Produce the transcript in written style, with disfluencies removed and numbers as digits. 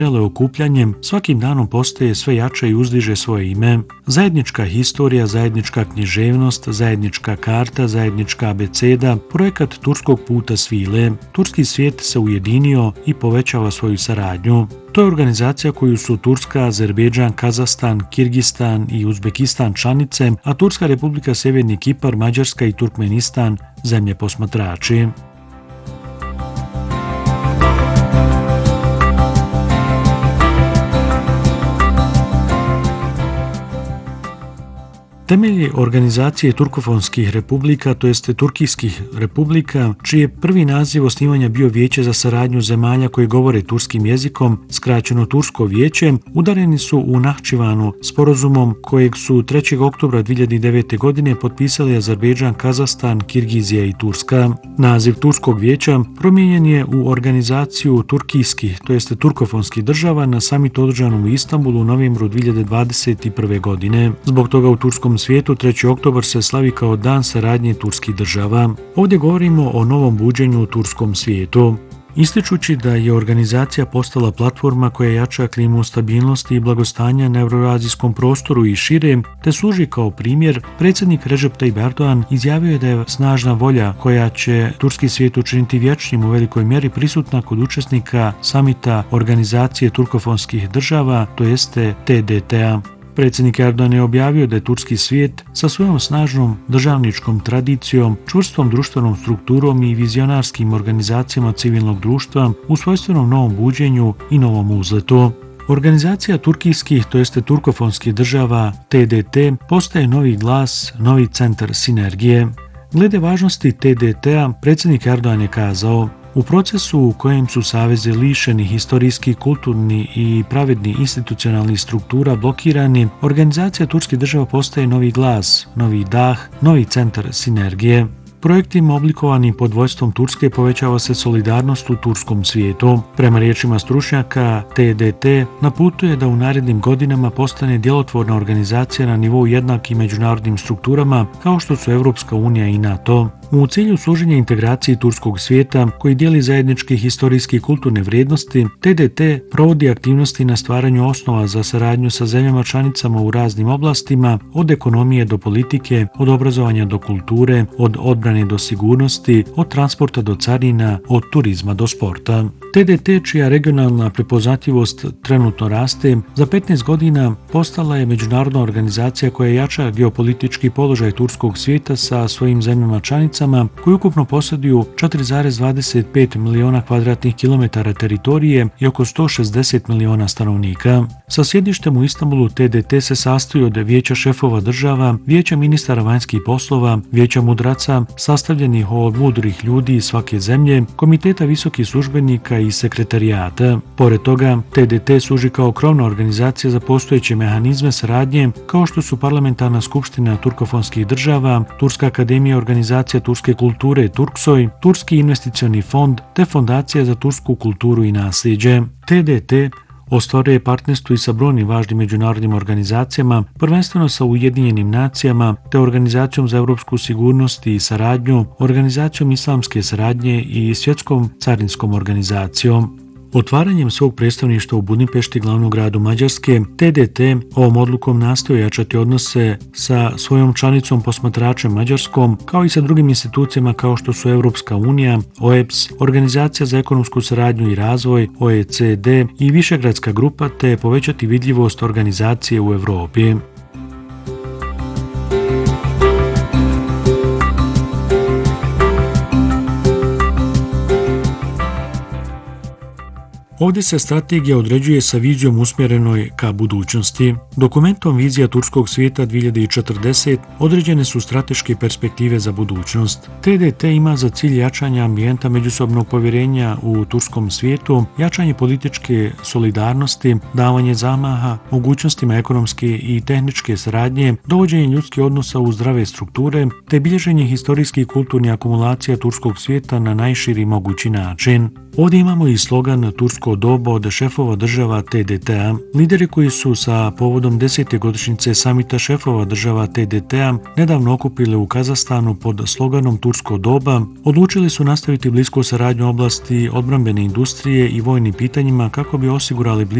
okupljanjem svakim danom postaje sve jače i uzdiže svoje ime. Zajednička historija, zajednička književnost, zajednička karta, zajednička abeceda, projekat Turskog puta svile. Turski svijet se ujedinio i povećava svoju saradnju. To je organizacija koju su Turska, Azerbejdžan, Kazahstan, Kirgistan i Uzbekistan članice, a Turska Republika, Sjeverni Kipar, Mađarska i Turkmenistan zemlje posmatrači. Temelji organizacije turkofonskih republika, to jeste turkijskih republika, čiji je prvi naziv osnivanja bio Vijeće za saradnju zemalja koji govore turskim jezikom, skraćeno Tursko vijeće, udareni su u Nahčivanu sporazumom kojeg su 3. oktobra 2009. godine potpisali Azerbejdžan, Kazahstan, Kirgizija i Turska. Naziv Turskog vijeća promijenjen je u organizaciju turkijskih, to jeste turkofonskih država na samitu održanom u Istanbulu u novembru 2021. godine. Zbog toga u turskom svijetu 3. oktobar se slavi kao dan saradnje turskih država. Ovdje govorimo o novom buđenju u turskom svijetu. Ističući da je organizacija postala platforma koja jača klimu stabilnosti i blagostanja na evroazijskom prostoru i šire, te služi kao primjer, predsjednik Recep Tayyip Erdogan izjavio je da je snažna volja koja će turski svijet učiniti vječnim u velikoj mjeri prisutna kod učesnika samita organizacije turkofonskih država, to jeste TDT-a. Predsjednik Erdogan je objavio da je turski svijet sa svojom snažnom državničkom tradicijom, čvrstom društvenom strukturom i vizionarskim organizacijama civilnog društva u svojstvenom novom buđenju i novom uzletu. Organizacija turkijskih, to jeste turkofonskih država TDT, postaje novi glas, novi centar sinergije. Glede važnosti TDT-a, predsjednik Erdogan je kazao: u procesu u kojem su savezi lišeni historijski, kulturni i pravedni institucionalnih struktura blokirani, organizacija turskih država postaje novi glas, novi dah, novi centar sinergije. Projektima oblikovanim pod vodstvom Turske povećava se solidarnost u turskom svijetu. Prema riječima stručnjaka, TDT na putu je da u narednim godinama postane djelotvorna organizacija na nivou jednakim međunarodnim strukturama kao što su Europska unija i NATO. U cilju služenja integraciji turskog svijeta, koji dijeli zajedničke historijske i kulturne vrijednosti, TDT provodi aktivnosti na stvaranju osnova za saradnju sa zemljama članicama u raznim oblastima, od ekonomije do politike, od obrazovanja do kulture, od odbrane do sigurnosti, od transporta do carina, od turizma do sporta. TDT, čija regionalna prepoznatljivost trenutno raste, za 15 godina postala je međunarodna organizacija koja jača geopolitički položaj turskog svijeta sa svojim zemljama članicama koji ukupno posjeduju 4,25 miliona kvadratnih kilometara teritorije i oko 160 miliona stanovnika. Sa sjedištem u Istanbulu TDT se sastoji od vijeća šefova država, vijeća ministara vanjskih poslova, vijeća mudraca, sastavljenih od mudrih ljudi iz svake zemlje, komiteta visokih službenika i sekretarijata. Pored toga, TDT služi kao krovna organizacija za postojeće mehanizme saradnje kao što su Parlamentarna skupština turkofonskih država, Turska akademija organizacija turske kulture Turksoj, Turski investicioni fond te Fondacija za tursku kulturu i nasljeđe. TDT ostvaruje partnerstvo i sa brojnim važnim međunarodnim organizacijama, prvenstveno sa Ujedinjenim nacijama, te Organizacijom za europsku sigurnost i saradnju, Organizacijom islamske saradnje i Svjetskom carinskom organizacijom. Otvaranjem svog predstavništva u Budimpešti, glavnom gradu Mađarske, TDT ovom odlukom nastoji jačati odnose sa svojom članicom posmatračem Mađarskom, kao i sa drugim institucijama kao što su Europska unija, OEBS, Organizacija za ekonomsku saradnju i razvoj, OECD i Višegradska grupa, te povećati vidljivost organizacije u Europi. Ovdje se strategija određuje sa vizijom usmjerenoj ka budućnosti. Dokumentom Vizija turskog svijeta 2040 određene su strateške perspektive za budućnost. TDT ima za cilj jačanje ambijenta međusobnog povjerenja u turskom svijetu, jačanje političke solidarnosti, davanje zamaha, mogućnostima ekonomske i tehničke saradnje, dovođenje ljudskih odnosa u zdrave strukture, te bilježenje historijskih i kulturnih akumulacija turskog svijeta na najširi mogući način. Ovdje imamo i slogan Tursko tursko doba od šefova država TDT-a. Lideri koji su sa povodom 10. godišnjice samita šefova država TDT-a nedavno okupili u Kazahstanu pod sloganom Tursko doba, odlučili su nastaviti blisku saradnju u oblasti odbrambene industrije i vojnim pitanjima kako bi osigurali